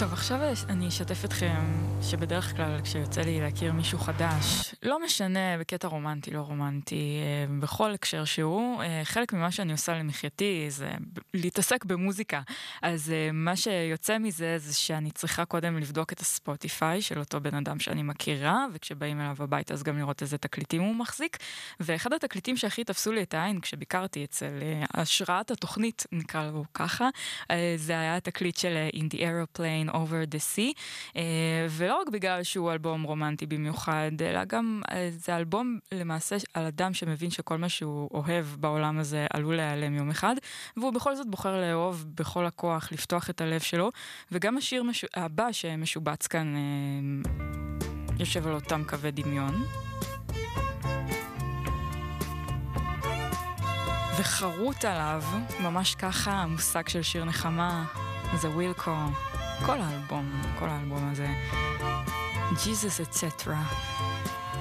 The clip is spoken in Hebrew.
טוב, עכשיו אני אשתף אתכם שבדרך כלל כשיוצא לי להכיר מישהו חדש, לא משנה בקטע רומנטי, לא רומנטי, בכל הקשר שהוא, חלק ממה שאני עושה למחייתי זה להתעסק במוזיקה. אז מה שיוצא מזה זה שאני צריכה קודם לבדוק את הספוטיפיי של אותו בן אדם שאני מכירה, וכשבאים אליו הביתה אז גם לראות איזה תקליטים הוא מחזיק. ואחד התקליטים שהכי תפסו לי את העין כשביקרתי אצל השראת התוכנית, נקרא לו ככה, זה היה התקליט של In the Aeroplane Over the Sea, ולא רק בגלל שהוא אלבום רומנטי במיוחד, אלא גם זה אלבום למעשה על אדם שמבין שכל מה שהוא אוהב בעולם הזה עלול להיעלם יום אחד, והוא בכל זאת בוחר לאהוב בכל הכוח, לפתוח את הלב שלו, וגם השיר הבא שמשובץ כאן יושב על אותם קווי דמיון. וחרוט עליו, ממש ככה, המושג של שיר נחמה, זה ווילקו, כל האלבום הזה, Jesus etc.